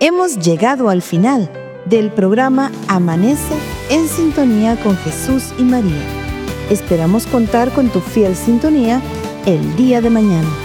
Hemos llegado al final del programa Amanece en sintonía con Jesús y María. Esperamos contar con tu fiel sintonía el día de mañana.